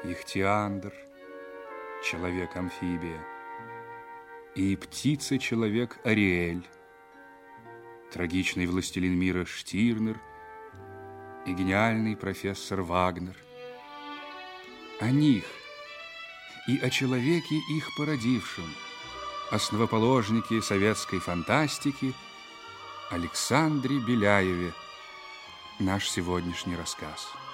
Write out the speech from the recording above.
Ихтиандр, человек-амфибия, и птица-человек Ариэль, трагичный властелин мира Штирнер и гениальный профессор Вагнер. О них и о человеке, их породившем, основоположнике советской фантастики Александре Беляеве наш сегодняшний рассказ.